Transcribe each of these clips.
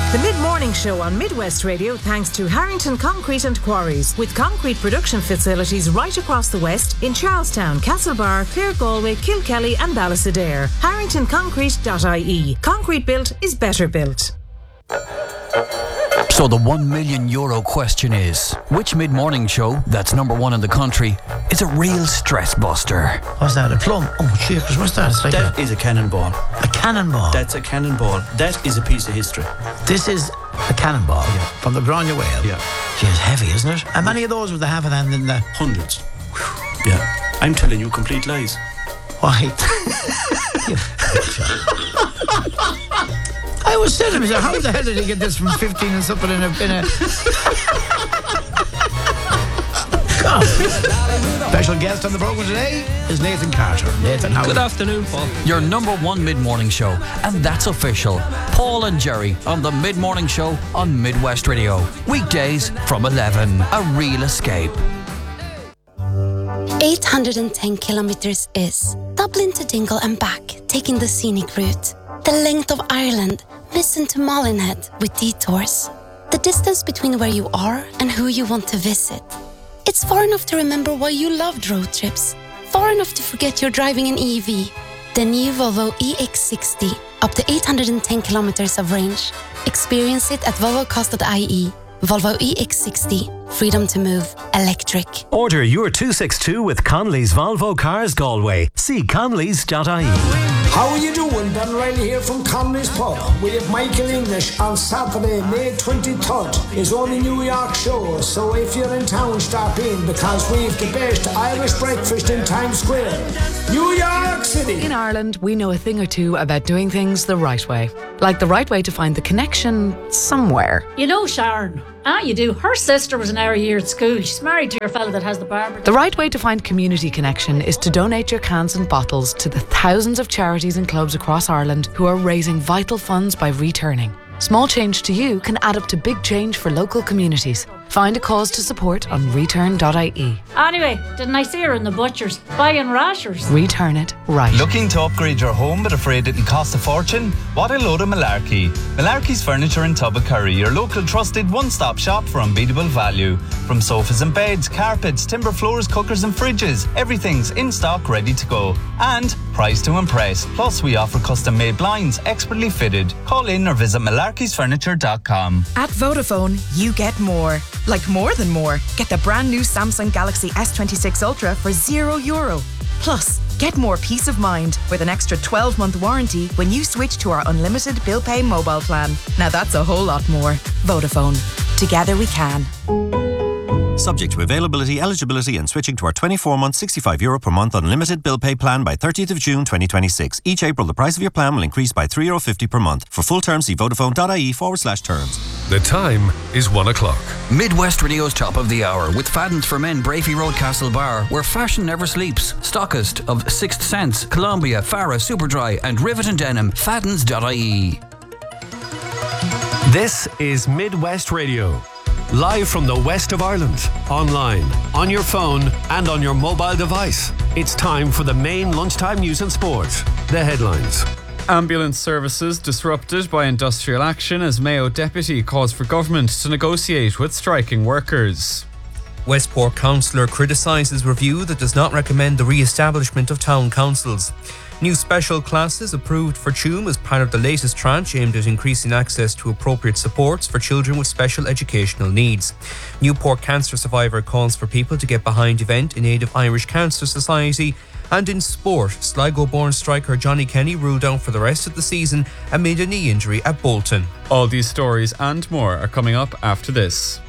The mid-morning show on Midwest Radio thanks to Harrington Concrete and Quarries, with concrete production facilities right across the West in Charlestown, Castlebar, Clare, Galway, Kilkelly and Ballastadair. HarringtonConcrete.ie. Concrete built is better built. So the €1 million question is, which mid-morning show that's number one in the country is a real stress buster? What's that, a plum? Oh, cheers, what's that? It's like that is a cannonball. A cannonball? That's a cannonball. That is a piece of history. This is a cannonball from the Grania Whale. Yeah. Gee, it's heavy, isn't it? How many of those with the half of them in the... Hundreds. Yeah. I'm telling you complete lies. Why? I was saying to myself, how the hell did he get this from 15 and something in a... God. Special guest on the program today is Nathan Carter. Nathan, how Good afternoon, Paul. Your number one mid-morning show, and that's official. Paul and Jerry on the mid-morning show on Midwest Radio. Weekdays from 11. A real escape. 810 kilometers is Dublin to Dingle and back, taking the scenic route. The length of Ireland, listen to Molinhead with detours. The distance between where you are and who you want to visit. It's far enough to remember why you loved road trips. Far enough to forget you're driving an EV. The new Volvo EX60, up to 810 kilometers of range. Experience it at volvocars.ie. Volvo EX60. Freedom to move. Electric. Order your 262 with Conley's Volvo Cars Galway. See conleys.ie. How are you doing? Ben Riley here from Conley's Pub. We have Michael English on Saturday, May 23rd. It's only New York show, so if you're in town, stop in because we've the best Irish breakfast in Times Square. New York City. In Ireland, we know a thing or two about doing things the right way. Like the right way to find the connection somewhere. You know Sharon. You do. Her sister was an hour a year at school. She's married to your fella that has the barber. The right way to find community connection is to donate your cans and bottles to the thousands of charities and clubs across Ireland who are raising vital funds by returning. Small change to you can add up to big change for local communities. Find a cause to support on return.ie. Anyway, didn't I see her in the butcher's buying rashers? Return it right. Looking to upgrade your home but afraid it'll cost a fortune? What a load of malarkey. Malarkey's Furniture in Tubbercurry, your local trusted one-stop shop for unbeatable value. From sofas and beds, carpets, timber floors, cookers and fridges, everything's in stock ready to go. And price to impress. Plus we offer custom-made blinds, expertly fitted. Call in or visit malarkeysfurniture.com. At Vodafone, you get more. Like more than more. Get the brand new Samsung Galaxy S26 Ultra for €0. Plus, get more peace of mind with an extra 12-month warranty when you switch to our unlimited bill pay mobile plan. Now that's a whole lot more. Vodafone. Together we can. Subject to availability, eligibility and switching to our 24-month €65 per month unlimited bill pay plan by 30th of June 2026. Each April the price of your plan will increase by €3.50 per month. For full terms see vodafone.ie/terms. The time is 1 o'clock. Midwest Radio's top of the hour with Fadden's for Men, Brafey Road, Castlebar, where fashion never sleeps. Stockist of Sixth Sense, Columbia, Farah, Superdry and Rivet and Denim. Faddens.ie. This is Midwest Radio. Live from the west of Ireland, online, on your phone and on your mobile device. It's time for the main lunchtime news and sport. The headlines. Ambulance services disrupted by industrial action as Mayo deputy calls for government to negotiate with striking workers. Westport councillor criticises review that does not recommend the re-establishment of town councils. New special classes approved for Tuam as part of the latest tranche aimed at increasing access to appropriate supports for children with special educational needs. Newport cancer survivor calls for people to get behind event in aid of Irish Cancer Society. And in sport, Sligo-born striker Johnny Kenny ruled out for the rest of the season amid a knee injury at Bolton. All these stories and more are coming up after this.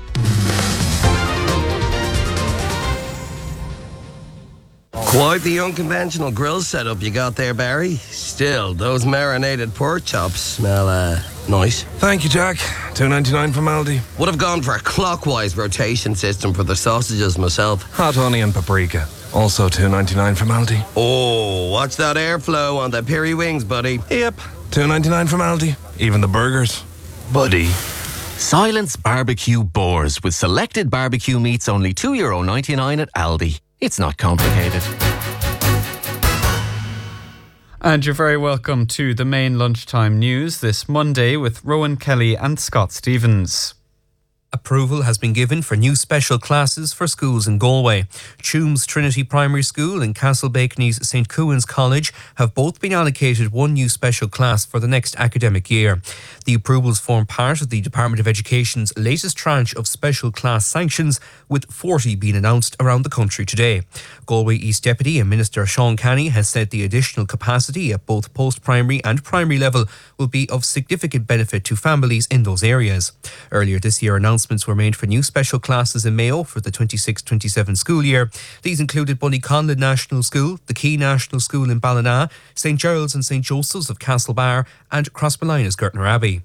Quite the unconventional grill setup you got there, Barry. Still, those marinated pork chops smell, nice. Thank you, Jack. $2.99 from Aldi. Would have gone for a clockwise rotation system for the sausages myself. Hot honey and paprika. Also $2.99 from Aldi. Oh, watch that airflow on the peri wings, buddy. Yep. $2.99 from Aldi. Even the burgers. Buddy. Silence Barbecue Boars with selected barbecue meats only €2.99 at Aldi. It's not complicated. And you're very welcome to the main lunchtime news this Monday with Rowan Kelly and Scott Stevens. Approval has been given for new special classes for schools in Galway. Tuam's Trinity Primary School and Castlebakeney's St. Cooin's College have both been allocated one new special class for the next academic year. The approvals form part of the Department of Education's latest tranche of special class sanctions, with 40 being announced around the country today. Galway East Deputy and Minister Sean Canny has said the additional capacity at both post-primary and primary level will be of significant benefit to families in those areas. Earlier this year, announcements were made for new special classes in Mayo for the 26-27 school year. These included Bunnyconlin National School, the Key National School in Ballina, St. Gerald's and St. Joseph's of Castlebar and Crossmolina's Gertner Abbey.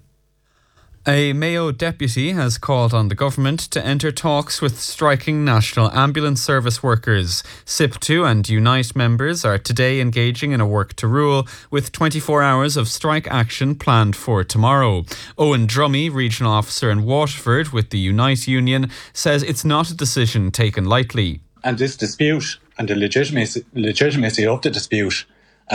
A Mayo deputy has called on the government to enter talks with striking National Ambulance Service workers. SIP2 and Unite members are today engaging in a work to rule, with 24 hours of strike action planned for tomorrow. Owen Drummy, regional officer in Waterford with the Unite Union, says it's not a decision taken lightly. And this dispute and the legitimacy of the dispute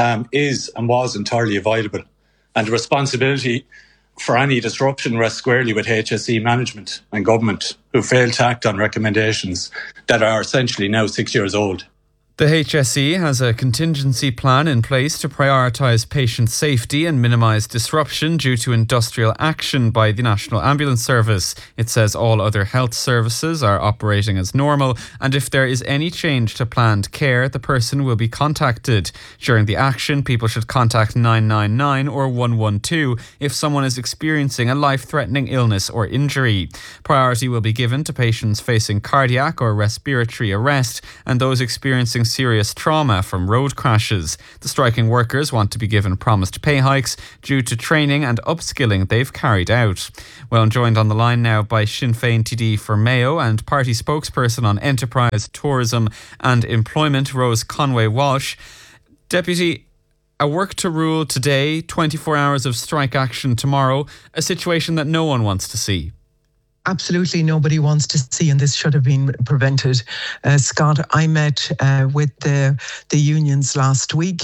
is and was entirely avoidable. And the responsibility for any disruption rests squarely with HSE management and government, who failed to act on recommendations that are essentially now 6 years old. The HSE has a contingency plan in place to prioritise patient safety and minimise disruption due to industrial action by the National Ambulance Service. It says all other health services are operating as normal, and if there is any change to planned care, the person will be contacted. During the action, people should contact 999 or 112 if someone is experiencing a life-threatening illness or injury. Priority will be given to patients facing cardiac or respiratory arrest and those experiencing serious trauma from road crashes. The striking workers want to be given promised pay hikes due to training and upskilling they've carried out. Well, I'm joined on the line now by Sinn Féin TD for Mayo and party spokesperson on enterprise, tourism and employment, Rose Conway-Walsh. Deputy, a work to rule today, 24 hours of strike action tomorrow, a situation that no one wants to see. Absolutely nobody wants to see, and this should have been prevented. Scott, I met with the unions last week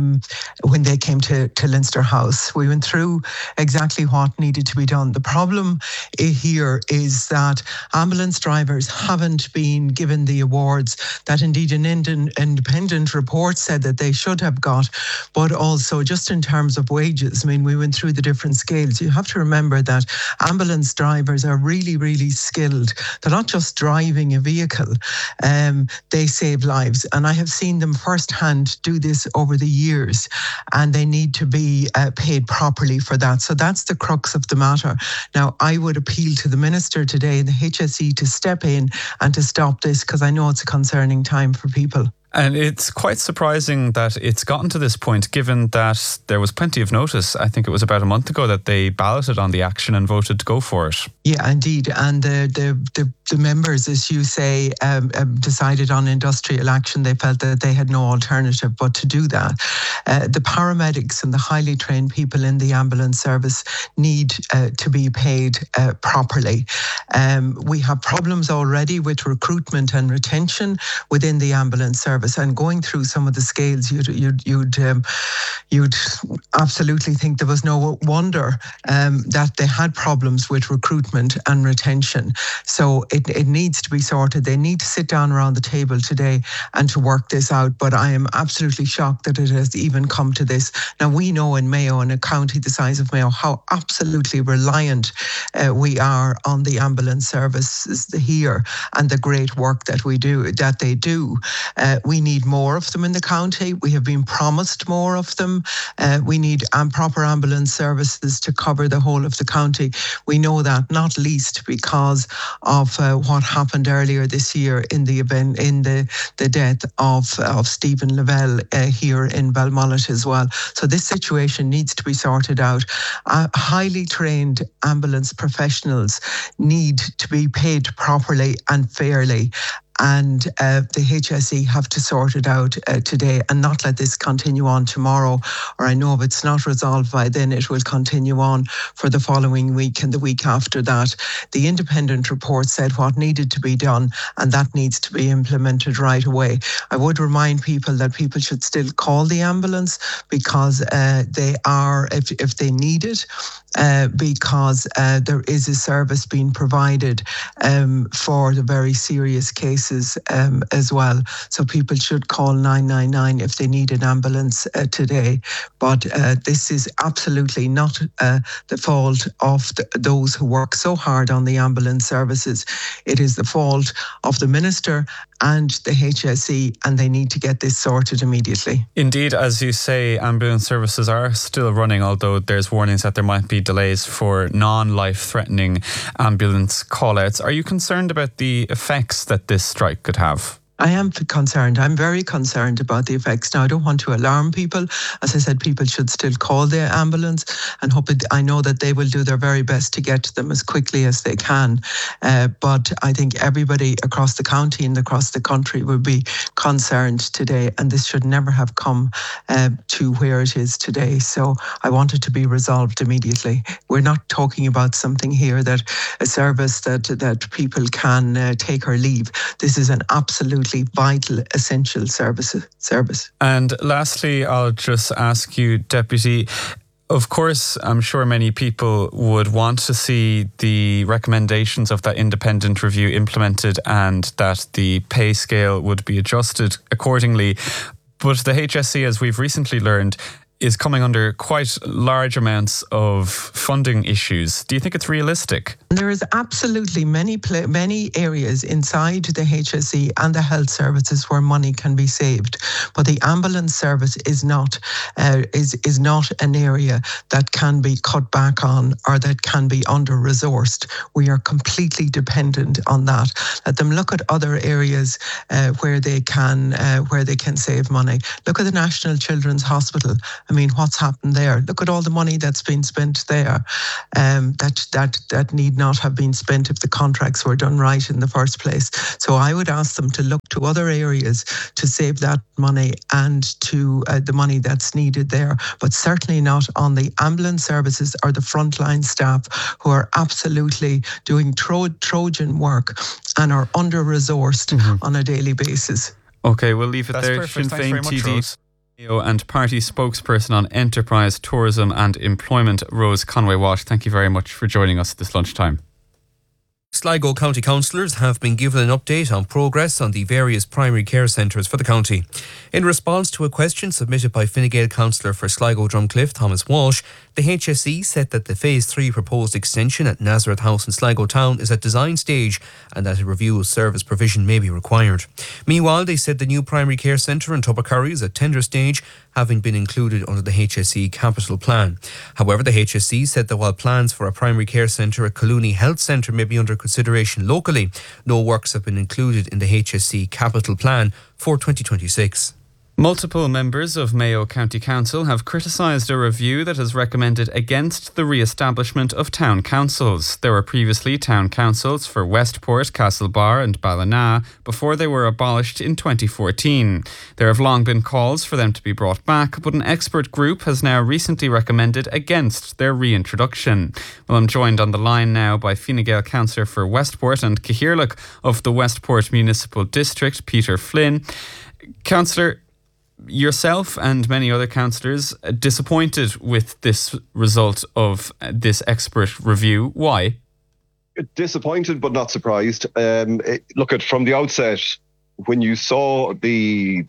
when they came to Leinster House. We went through exactly what needed to be done. The problem here is that ambulance drivers haven't been given the awards that indeed an independent report said that they should have got, but also just in terms of wages. I mean, we went through the different scales. You have to remember that ambulance drivers are really skilled. They're not just driving a vehicle. They save lives. And I have seen them firsthand do this over the years, and they need to be paid properly for that. So that's the crux of the matter. Now, I would appeal to the Minister today and the HSE to step in and to stop this, because I know it's a concerning time for people. And it's quite surprising that it's gotten to this point, given that there was plenty of notice. I think it was about a month ago that they balloted on the action and voted to go for it. Yeah, indeed. And the members, as you say, decided on industrial action. They felt that they had no alternative but to do that. The paramedics and the highly trained people in the ambulance service need to be paid properly. We have problems already with recruitment and retention within the ambulance service. And going through some of the scales, you'd absolutely think there was no wonder that they had problems with recruitment and retention. So it needs to be sorted. They need to sit down around the table today and to work this out. But I am absolutely shocked that it has even come to this. Now, we know in Mayo, in a county the size of Mayo, how absolutely reliant we are on the ambulance services here and the great work that they do. We need more of them in the county. We have been promised more of them. We need proper ambulance services to cover the whole of the county. We know that, not least because of what happened earlier this year in the event, in the death of Stephen Lavelle here in Balmullet as well. So this situation needs to be sorted out. Highly trained ambulance professionals need to be paid properly and fairly. and the HSE have to sort it out today and not let this continue on tomorrow. Or I know if it's not resolved by then, it will continue on for the following week and the week after that. The independent report said what needed to be done, and that needs to be implemented right away. I would remind people that people should still call the ambulance because they are, if they need it, because there is a service being provided for the very serious cases as well. So people should call 999 if they need an ambulance today. But this is absolutely not the fault of those who work so hard on the ambulance services. It is the fault of the Minister and the HSE, and they need to get this sorted immediately. Indeed, as you say, ambulance services are still running, although there's warnings that there might be delays for non-life-threatening ambulance call-outs. Are you concerned about the effects that this strike could have? I am concerned. I'm very concerned about the effects. Now, I don't want to alarm people. As I said, people should still call the ambulance and I know that they will do their very best to get to them as quickly as they can. But I think everybody across the county and across the country will be concerned today, and this should never have come to where it is today. So I want it to be resolved immediately. We're not talking about something here that a service that people can take or leave. This is an absolutely vital, essential service. And lastly, I'll just ask you, Deputy, of course, I'm sure many people would want to see the recommendations of that independent review implemented and that the pay scale would be adjusted accordingly. But the HSE, as we've recently learned, is coming under quite large amounts of funding issues. Do you think it's realistic? There is absolutely many areas inside the HSE and the health services where money can be saved, but the ambulance service is not an area that can be cut back on or that can be under-resourced. We are completely dependent on that. Let them look at other areas where they can save money. Look at the National Children's Hospital. I mean, what's happened there? Look at all the money that's been spent there. That need not have been spent if the contracts were done right in the first place. So I would ask them to look to other areas to save that money and to the money that's needed there, but certainly not on the ambulance services or the frontline staff who are absolutely doing Trojan work and are under-resourced on a daily basis. Okay, we'll leave it That's there. perfect. Sinn Thanks very Féin much, TD Rose. and party spokesperson on enterprise, tourism and employment, Rose Conway-Walsh. Thank you very much for joining us this lunchtime. Sligo County councillors have been given an update on progress on the various primary care centres for the county. In response to a question submitted by Fine Gael councillor for Sligo Drumcliff, Thomas Walsh, the HSE said that the Phase 3 proposed extension at Nazareth House in Sligo Town is at design stage and that a review of service provision may be required. Meanwhile, they said the new primary care centre in Tubbercurry is at tender stage, having been included under the HSE capital plan. However, the HSE said that while plans for a primary care centre at Collooney Health Centre may be under consideration locally, no works have been included in the HSE capital plan for 2026. Multiple members of Mayo County Council have criticised a review that has recommended against the re-establishment of town councils. There were previously town councils for Westport, Castlebar and Ballina before they were abolished in 2014. There have long been calls for them to be brought back, but an expert group has now recently recommended against their reintroduction. Well, I'm joined on the line now by Fine Gael councillor for Westport and Cathaoirleach of the Westport Municipal District, Peter Flynn. Councillor, yourself and many other councillors disappointed with this result of this expert review. Why? Disappointed but not surprised. Look, from the outset, when you saw the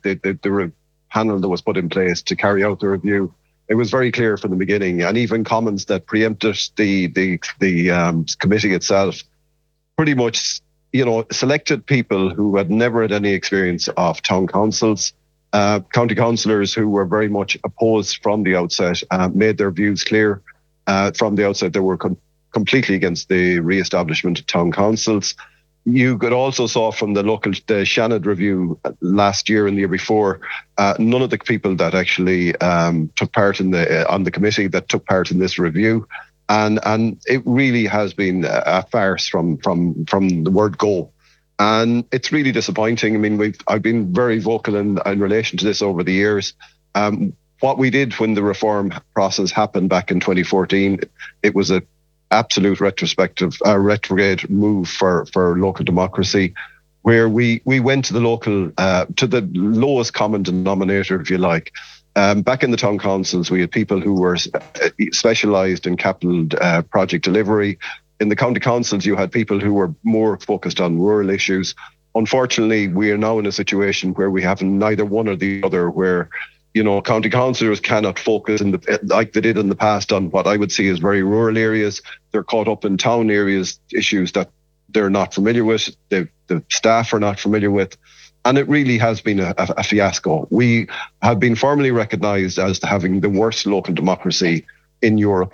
panel that was put in place to carry out the review, it was very clear from the beginning, and even comments that preempted the committee itself pretty much, selected people who had never had any experience of town councils. County councillors who were very much opposed from the outset, made their views clear from the outset. They were completely against the re-establishment of town councils. You could also saw from the Shannon review last year and the year before, none of the people that actually took part on the committee that took part in this review, and it really has been a farce from the word go. And it's really disappointing. I mean, I've been very vocal in relation to this over the years. What we did when the reform process happened back in 2014, it was an absolute retrograde move for local democracy, where we went to the local, to the lowest common denominator, if you like. Back in the town councils, we had people who were specialised in capital project delivery. In the county councils, you had people who were more focused on rural issues. Unfortunately, we are now in a situation where we have neither one or the other, where, you know, county councillors cannot focus like they did in the past on what I would see as very rural areas. They're caught up in town areas, issues that they're not familiar with, the staff are not familiar with. And it really has been a fiasco. We have been formally recognised as having the worst local democracy in Europe.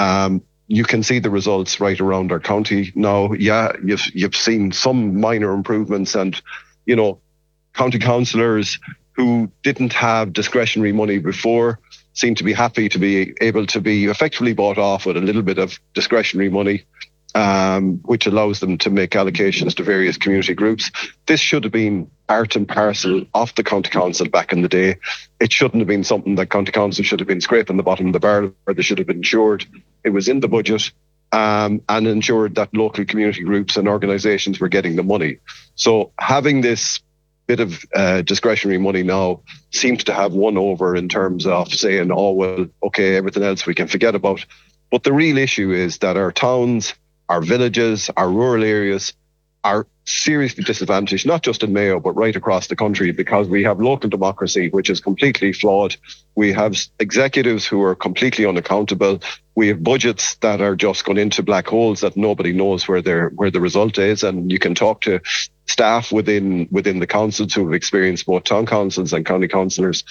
You can see the results right around our county now. Yeah, you've seen some minor improvements, and, you know, county councillors who didn't have discretionary money before seem to be happy to be able to be effectively bought off with a little bit of discretionary money, which allows them to make allocations to various community groups. This should have been part and parcel of the county council back in the day. It shouldn't have been something that county council should have been scraping the bottom of the barrel, or they should have been ensured it was in the budget, and ensured that local community groups and organisations were getting the money. So having this bit of discretionary money now seems to have won over in terms of saying, oh, well, okay, everything else we can forget about. But the real issue is that our towns, our villages, our rural areas are seriously disadvantaged, not just in Mayo, but right across the country, because we have local democracy, which is completely flawed. We have executives who are completely unaccountable. We have budgets that are just gone into black holes that nobody knows where the result is. And you can talk to staff within the councils who have experienced both town councils and county councils,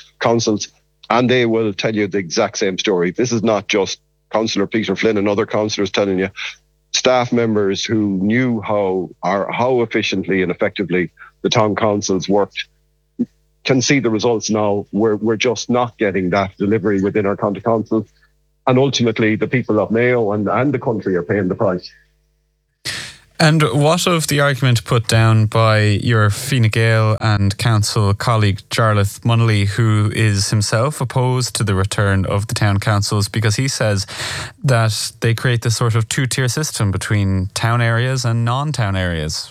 and they will tell you the exact same story. This is not just Councillor Peter Flynn and other councillors telling you. Staff members who knew how efficiently and effectively the town councils worked can see the results now. We're just not getting that delivery within our county councils, and ultimately the people of Mayo and the country are paying the price. And what of the argument put down by your Fine Gael and council colleague Jarlath Munnelly, who is himself opposed to the return of the town councils because he says that they create this sort of two-tier system between town areas and non-town areas?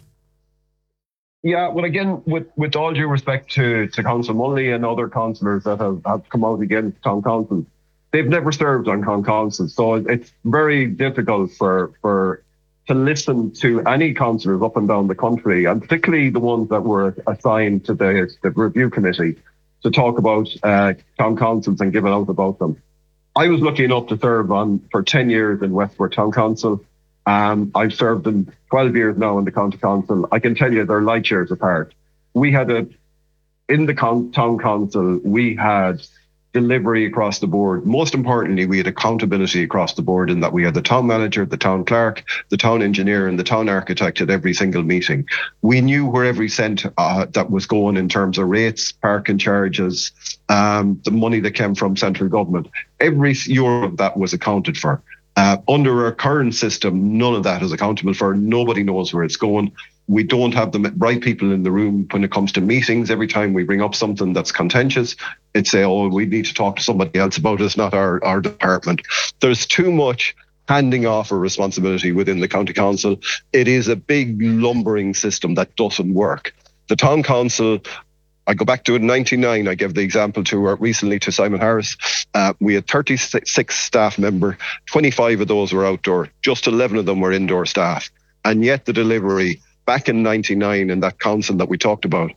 Yeah, well, again, with all due respect to Councillor Munnelly and other councillors that have come out against town councils, they've never served on town councils, so it's very difficult for to listen to any councillors up and down the country, and particularly the ones that were assigned to the review committee, to talk about town councils and give it out about them. I was lucky enough to serve for 10 years in Westport Town Council. I've served in 12 years now in the County Council. I can tell you they're light years apart. We had in the Town Council, we had delivery across the board. Most importantly, we had accountability across the board in that we had the town manager, the town clerk, the town engineer and the town architect at every single meeting. We knew where every cent that was going in terms of rates, parking charges, the money that came from central government. Every euro of that was accounted for. Under our current system, none of that is accountable for. Nobody knows where it's going. We don't have the right people in the room when it comes to meetings. Every time we bring up something that's contentious, it's say, oh, we need to talk to somebody else about it. It's not our department. There's too much handing off of responsibility within the county council. It is a big lumbering system that doesn't work. The town council, I go back to it in 1999. I gave the example recently to Simon Harris. We had 36 staff members. 25 of those were outdoor. Just 11 of them were indoor staff. And yet the delivery back in 99 in that council that we talked about,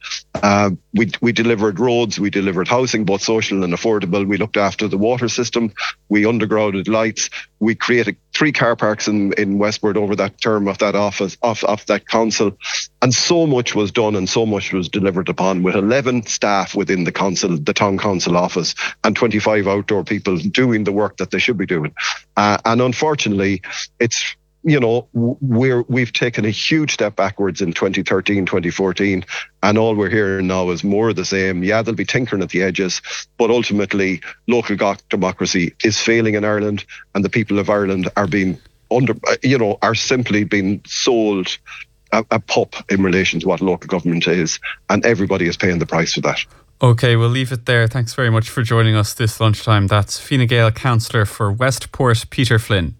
we delivered roads, we delivered housing, both social and affordable. We looked after the water system. We undergrounded lights. We created 3 car parks in Westport over that term of that office, of that council. And so much was done and so much was delivered upon with 11 staff within the council, the town council office, and 25 outdoor people doing the work that they should be doing. And unfortunately, it's, you know, we've taken a huge step backwards in 2013, 2014, and all we're hearing now is more of the same. Yeah, they'll be tinkering at the edges, but ultimately local democracy is failing in Ireland, and the people of Ireland are being are simply being sold a pup in relation to what local government is, and everybody is paying the price for that. OK, we'll leave it there. Thanks very much for joining us this lunchtime. That's Fine Gael councillor for Westport, Peter Flynn.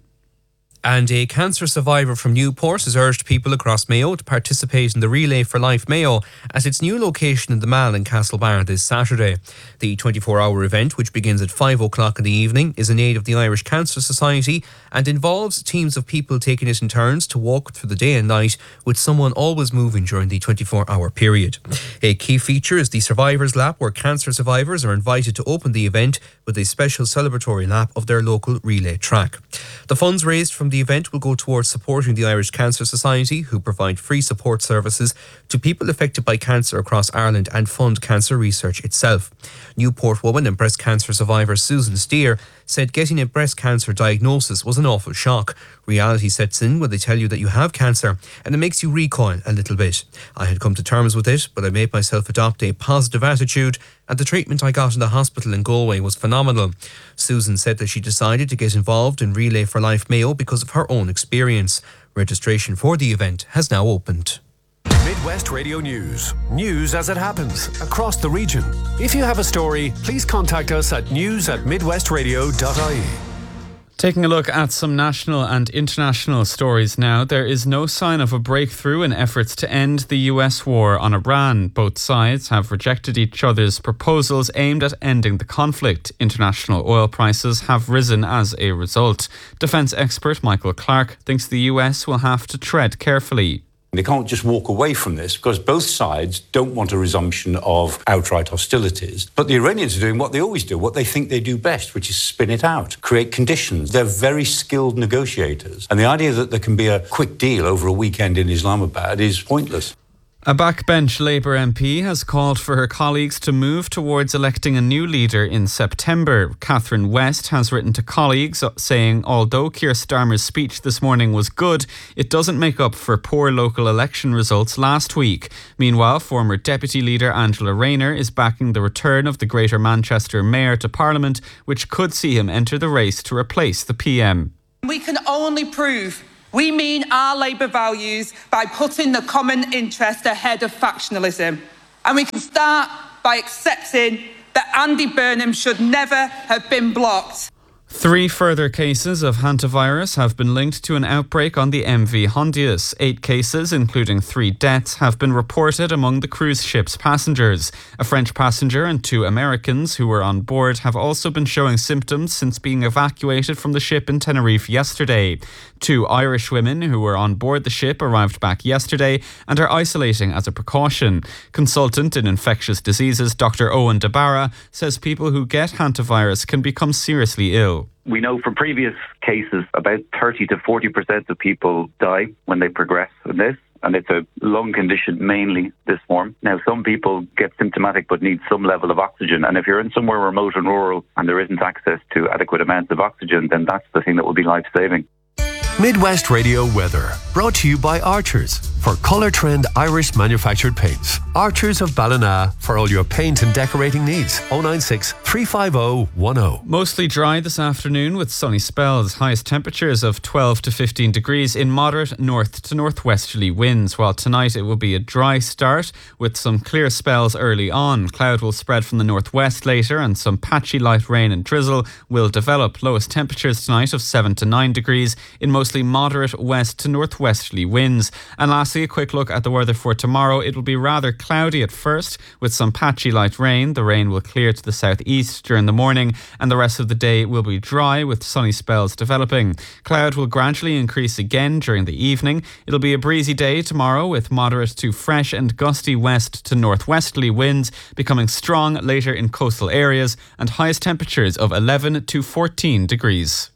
And a cancer survivor from Newport has urged people across Mayo to participate in the Relay for Life Mayo at its new location in the Mall in Castlebar this Saturday. The 24-hour event, which begins at 5 o'clock in the evening, is in aid of the Irish Cancer Society and involves teams of people taking it in turns to walk through the day and night, with someone always moving during the 24-hour period. A key feature is the Survivors Lap, where cancer survivors are invited to open the event with a special celebratory lap of their local relay track. The funds raised from the event will go towards supporting the Irish Cancer Society, who provide free support services to people affected by cancer across Ireland and fund cancer research itself. Newport woman and breast cancer survivor Susan Steer said getting a breast cancer diagnosis was an awful shock. Reality sets in when they tell you that you have cancer, and it makes you recoil a little bit. I had come to terms with it, but I made myself adopt a positive attitude, and the treatment I got in the hospital in Galway was phenomenal. Susan said that she decided to get involved in Relay for Life Mayo because of her own experience. Registration for the event has now opened. Midwest Radio News. News as it happens across the region. If you have a story, please contact us at news@midwestradio.ie. Taking a look at some national and international stories now, there is no sign of a breakthrough in efforts to end the US war on Iran. Both sides have rejected each other's proposals aimed at ending the conflict. International oil prices have risen as a result. Defence expert Michael Clark thinks the US will have to tread carefully. They can't just walk away from this because both sides don't want a resumption of outright hostilities. But the Iranians are doing what they always do, what they think they do best, which is spin it out, create conditions. They're very skilled negotiators. And the idea that there can be a quick deal over a weekend in Islamabad is pointless. A backbench Labour MP has called for her colleagues to move towards electing a new leader in September. Catherine West has written to colleagues saying although Keir Starmer's speech this morning was good, it doesn't make up for poor local election results last week. Meanwhile, former Deputy Leader Angela Rayner is backing the return of the Greater Manchester Mayor to Parliament, which could see him enter the race to replace the PM. We can only prove we mean our Labour values by putting the common interest ahead of factionalism. And we can start by accepting that Andy Burnham should never have been blocked. 3 further cases of hantavirus have been linked to an outbreak on the MV Hondius. 8 cases, including 3 deaths, have been reported among the cruise ship's passengers. A French passenger and 2 Americans who were on board have also been showing symptoms since being evacuated from the ship in Tenerife yesterday. 2 Irish women who were on board the ship arrived back yesterday and are isolating as a precaution. Consultant in infectious diseases Dr. Owen DeBarra says people who get hantavirus can become seriously ill. We know from previous cases about 30 to 40% of people die when they progress with this, and it's a lung condition mainly, this form. Now, some people get symptomatic but need some level of oxygen, and if you're in somewhere remote and rural and there isn't access to adequate amounts of oxygen, then that's the thing that will be life-saving. Midwest Radio Weather, brought to you by Archers for Colour Trend Irish manufactured paints. Archers of Ballina for all your paint and decorating needs. 096 350 10. Mostly dry this afternoon with sunny spells. Highest temperatures of 12 to 15 degrees in moderate north to northwesterly winds. While tonight it will be a dry start with some clear spells early on. Cloud will spread from the northwest later and some patchy light rain and drizzle will develop. Lowest temperatures tonight of 7 to 9 degrees in mostly moderate west to northwesterly winds. And lastly, a quick look at the weather for tomorrow. It will be rather cloudy at first with some patchy light rain. The rain will clear to the southeast during the morning and the rest of the day will be dry with sunny spells developing. Cloud will gradually increase again during the evening. It'll be a breezy day tomorrow with moderate to fresh and gusty west to northwesterly winds becoming strong later in coastal areas and highest temperatures of 11 to 14 degrees.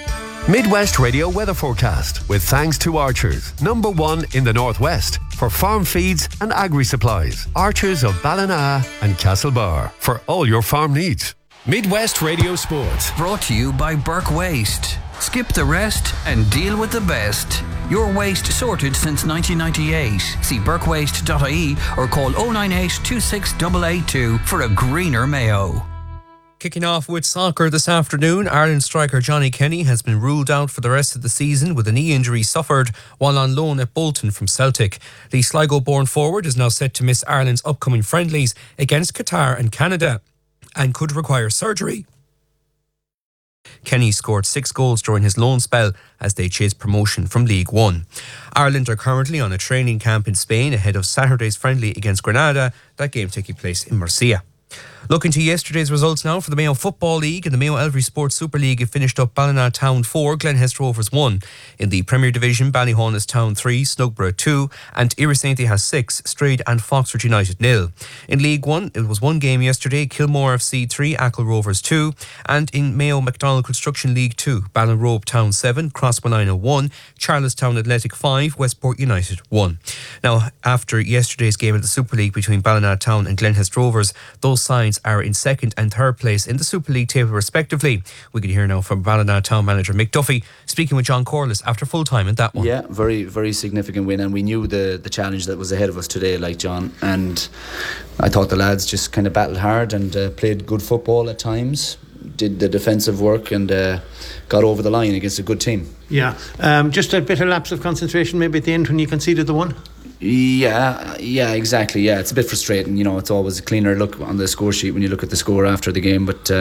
Midwest Radio weather forecast with thanks to Archers, #1 in the Northwest for farm feeds and agri-supplies. Archers of Ballina and Castlebar for all your farm needs. Midwest Radio Sports. Brought to you by Burke Waste. Skip the rest and deal with the best. Your waste sorted since 1998. See burkewaste.ie or call 098 26882 for a greener Mayo. Kicking off with soccer this afternoon, Ireland striker Johnny Kenny has been ruled out for the rest of the season with a knee injury suffered while on loan at Bolton from Celtic. The Sligo-born forward is now set to miss Ireland's upcoming friendlies against Qatar and Canada and could require surgery. Kenny scored 6 goals during his loan spell as they chase promotion from League One. Ireland are currently on a training camp in Spain ahead of Saturday's friendly against Grenada, that game taking place in Murcia. Looking to yesterday's results now for the Mayo Football League. In the Mayo Elvery Sports Super League, it finished up Ballina Town 4, Glenhest Rovers 1. In the Premier Division, Ballyhaunis Town 3, Snugborough 2 and Irisainty has 6, Strade and Foxford United 0. In League 1, it was one game yesterday, Kilmore FC 3, Achill Rovers 2. And in Mayo McDonald Construction League 2, Ballinrobe Town 7, Crossmolina 1, Charlestown Athletic 5, Westport United 1. Now, after yesterday's game of the Super League between Ballina Town and Glenhest Rovers, those sides are in second and third place in the Super League table respectively. We can hear now from Ballina Town manager Mick Duffy speaking with John Corliss after full time in that one. Yeah, very, very significant win, and we knew the challenge that was ahead of us today, like John, and I thought the lads just kind of battled hard and played good football at times, did the defensive work and got over the line against a good team. Yeah, just a bit of lapse of concentration maybe at the end when you conceded the one. Yeah, exactly. Yeah, it's a bit frustrating. You know, it's always a cleaner look on the score sheet when you look at the score after the game. But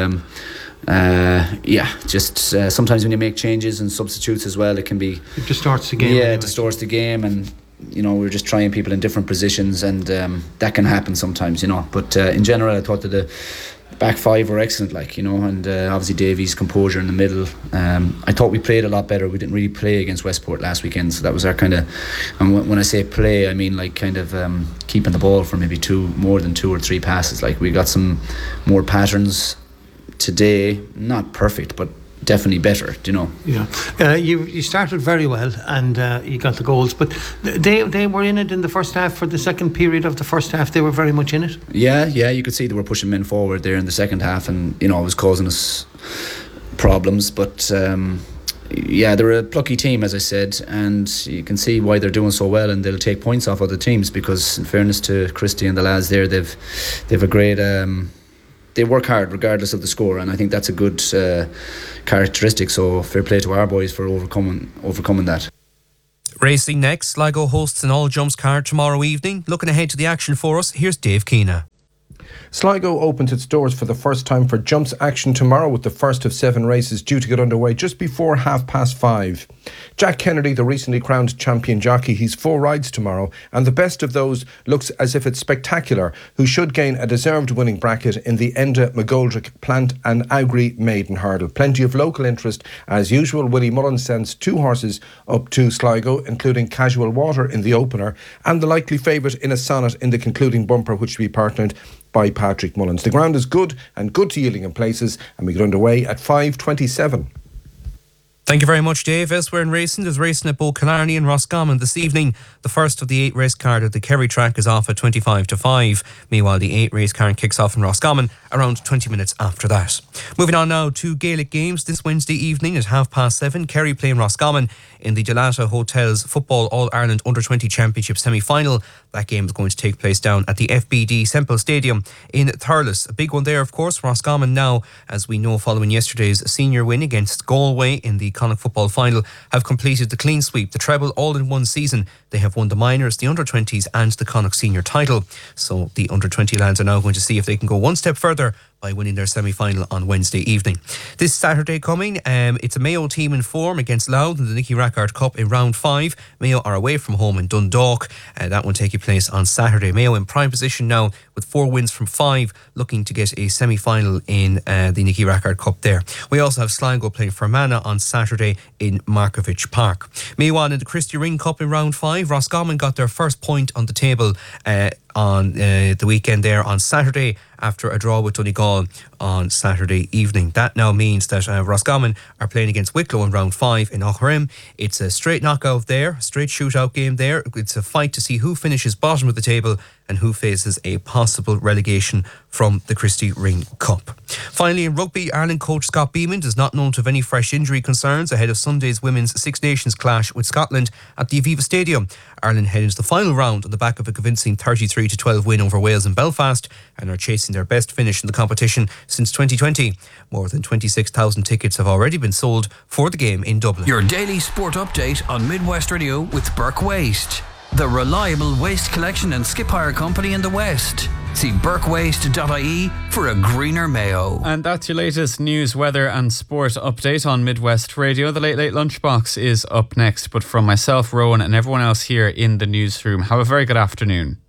sometimes when you make changes and substitutes as well, it can be. It distorts the game. Yeah, it distorts the game, and you know we're just trying people in different positions, and that can happen sometimes. You know, but in general, I thought that the back five were excellent, and obviously Davies' composure in the middle. I thought we played a lot better. We didn't really play against Westport last weekend, so that was our kind of, and when I say play, I mean keeping the ball for maybe more than 2 or 3 passes. Like, we got some more patterns today, not perfect, but definitely better, Yeah, you started very well and you got the goals, but they were in it in the first half. For the second period of the first half, they were very much in it. Yeah, you could see they were pushing men forward there in the second half, and it was causing us problems, but they're a plucky team, as I said, and you can see why they're doing so well, and they'll take points off other teams, because in fairness to Christie and the lads there, they've a great they work hard regardless of the score, and I think that's a good characteristic, so fair play to our boys for overcoming that. Racing next, Sligo hosts an all jumps card tomorrow evening. Looking ahead to the action for us, here's Dave Keena. Sligo opens its doors for the first time for jumps action tomorrow, with the first of 7 races due to get underway just before 5:30. Jack Kennedy, the recently crowned champion jockey, he's 4 rides tomorrow, and the best of those looks as if it's Spectacular, who should gain a deserved winning bracket in the Enda McGoldrick Plant and Agri Maiden Hurdle. Plenty of local interest as usual. Willie Mullen sends 2 horses up to Sligo, including Casual Water in the opener and the likely favourite In a Sonnet in the concluding bumper, which will be partnered by Patrick Mullins. The ground is good and good to yielding in places, and we get underway at 5:27. Thank you very much, Dave. Elsewhere in racing, there's racing at Bow Killarney and Roscommon this evening. The first of the 8 race card at the Kerry track is off at 5:25. Meanwhile, the 8 race card kicks off in Roscommon around 20 minutes after that. Moving on now to Gaelic games. This Wednesday evening at 7:30, Kerry playing Roscommon in the Delata Hotels Football All-Ireland Under-20 Championship semi-final. That game is going to take place down at the FBD Semple Stadium in Thurles. A big one there, of course. Roscommon now, as we know, following yesterday's senior win against Galway in the Connacht Football Final, have completed the clean sweep, the treble, all in one season. They have won the minors, the under-20s and the Connacht senior title. So the under-20 lads are now going to see if they can go one step further by winning their semi-final on Wednesday evening. This Saturday coming, it's a Mayo team in form against Louth in the Nicky Rackard Cup in round 5. Mayo are away from home in Dundalk. That one taking place on Saturday. Mayo in prime position now with 4 wins from 5, looking to get a semi-final in the Nicky Rackard Cup there. We also have Sligo playing Fermanagh on Saturday in Markovich Park. Meanwhile, in the Christy Ring Cup in round 5, Roscommon got their first point on the table on the weekend there on Saturday after a draw with Donegal on Saturday evening. That now means that Roscommon are playing against Wicklow in round 5 in Aughrim. It's a straight knockout there, straight shootout game there. It's a fight to see who finishes bottom of the table and who faces a possible relegation from the Christy Ring Cup. Finally, in rugby, Ireland coach Scott Beamon is not known to have any fresh injury concerns ahead of Sunday's Women's Six Nations clash with Scotland at the Aviva Stadium. Ireland head into the final round on the back of a convincing 33-12 win over Wales in Belfast and are chasing their best finish in the competition since 2020. More than 26,000 tickets have already been sold for the game in Dublin. Your daily sport update on Midwest Radio with Burke Waste, the reliable waste collection and skip hire company in the West. See burkewaste.ie for a greener Mayo. And that's your latest news, weather and sport update on Midwest Radio. The Late Late Lunchbox is up next. But from myself, Rowan, and everyone else here in the newsroom, have a very good afternoon.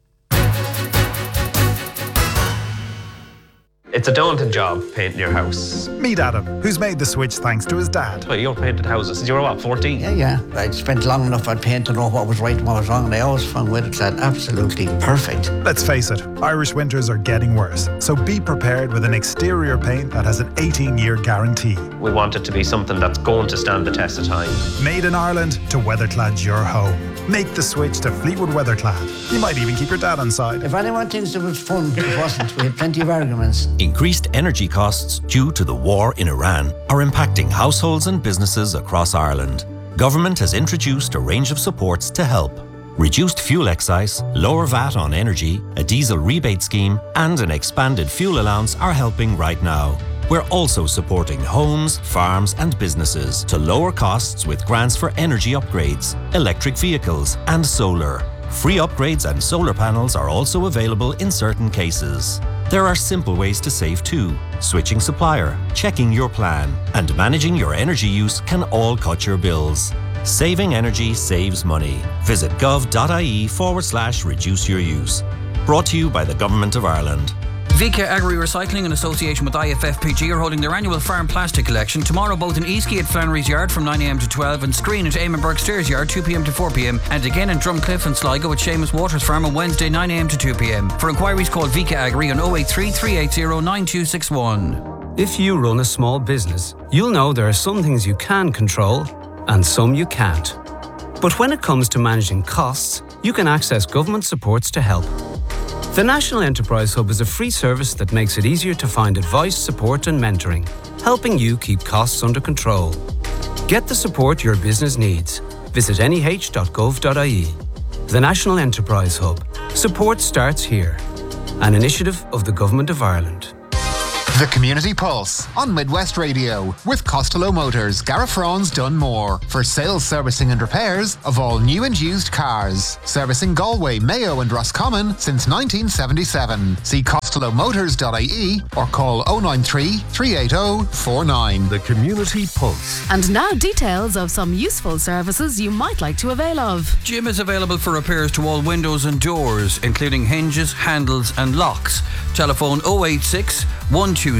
It's a daunting job, painting your house. Meet Adam, who's made the switch thanks to his dad. Well, you painted houses since you were, what, 14? Yeah. I'd spent long enough on paint to know what was right and what was wrong, and I always found Weatherclad absolutely perfect. Let's face it, Irish winters are getting worse, so be prepared with an exterior paint that has an 18-year guarantee. We want it to be something that's going to stand the test of time. Made in Ireland to Weatherclad your home. Make the switch to Fleetwood Weatherclad. You might even keep your dad on side. If anyone thinks it was fun, it wasn't. We had plenty of arguments. Increased energy costs due to the war in Iran are impacting households and businesses across Ireland. Government has introduced a range of supports to help. Reduced fuel excise, lower VAT on energy, a diesel rebate scheme, and an expanded fuel allowance are helping right now. We're also supporting homes, farms, and businesses to lower costs with grants for energy upgrades, electric vehicles, and solar. Free upgrades and solar panels are also available in certain cases. There are simple ways to save too. Switching supplier, checking your plan, and managing your energy use can all cut your bills. Saving energy saves money. Visit gov.ie/reduce your use. Brought to you by the Government of Ireland. Vika Agri Recycling in association with IFFPG are holding their annual farm plastic collection tomorrow both in Eastkey at Flannery's Yard from 9am to 12 and Screen at Eamon Burke Stairs Yard 2pm to 4pm and again in Drumcliff and Sligo at Seamus Waters Farm on Wednesday 9am to 2pm. For inquiries call Vika Agri on 083 380 9261. If you run a small business, you'll know there are some things you can control and some you can't. But when it comes to managing costs, you can access government supports to help. The National Enterprise Hub is a free service that makes it easier to find advice, support and mentoring, helping you keep costs under control. Get the support your business needs. Visit neh.gov.ie. The National Enterprise Hub. Support starts here. An initiative of the Government of Ireland. The Community Pulse on Midwest Radio with Costello Motors, Garafraun's Dunmore for sales, servicing and repairs of all new and used cars. Servicing Galway, Mayo and Roscommon since 1977. See costellomotors.ie or call 093 380 49. The Community Pulse. And now details of some useful services you might like to avail of. Jim is available for repairs to all windows and doors, including hinges, handles and locks. Telephone 086 120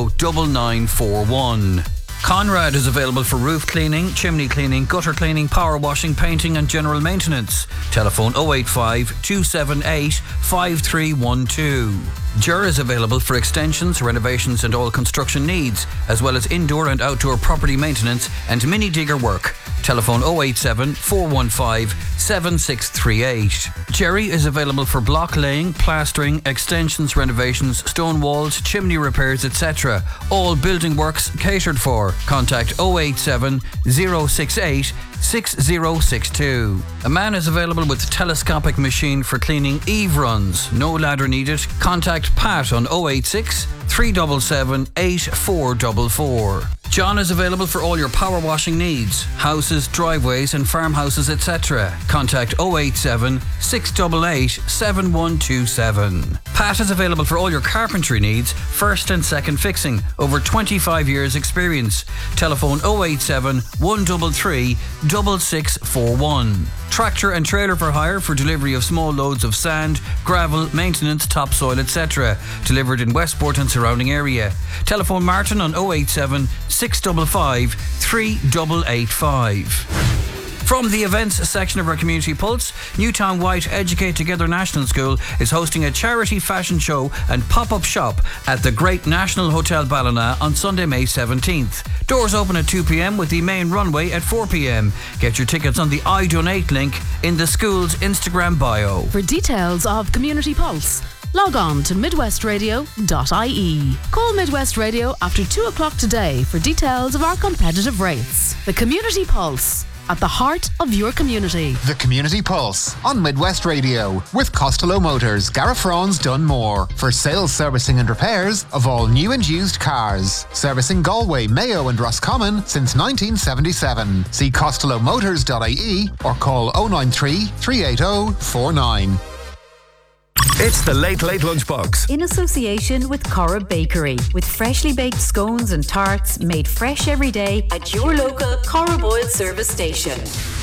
9941. Conrad is available for roof cleaning, chimney cleaning, gutter cleaning, power washing, painting and general maintenance. Telephone 085 278 5312. Jur is available for extensions, renovations and all construction needs, as well as indoor and outdoor property maintenance and mini digger work. Telephone 087 415 7638. Jerry is available for block laying, plastering, extensions, renovations, stone walls, chimney repairs, etc. All building works catered for. Contact 087 068 6062. A man is available with telescopic machine for cleaning eave runs. No ladder needed. Contact Pat on 086 377 8444. John is available for all your power washing needs, houses, driveways and farmhouses, etc. Contact 087 688 7127. Pat is available for all your carpentry needs, first and second fixing, over 25 years experience. Telephone 087 133 6641. Tractor and trailer for hire for delivery of small loads of sand, gravel, maintenance, topsoil, etc. Delivered in Westport and surrounding area. Telephone Martin on 087 655 3885. From the events section of our Community Pulse, Newtown White Educate Together National School is hosting a charity fashion show and pop-up shop at the Great National Hotel Ballina on Sunday, May 17th. Doors open at 2pm with the main runway at 4pm. Get your tickets on the I Donate link in the school's Instagram bio. For details of Community Pulse, log on to midwestradio.ie. Call Midwest Radio after 2 o'clock today for details of our competitive rates. The Community Pulse at the heart of your community. The Community Pulse on Midwest Radio with Costello Motors, Garafrons, Dunmore for sales, servicing and repairs of all new and used cars. Servicing Galway, Mayo and Roscommon since 1977. See costellomotors.ie or call 093 380 49. It's the Late Late Lunchbox. In association with Corra Bakery, with freshly baked scones and tarts made fresh every day at your local Corra Boyle service station.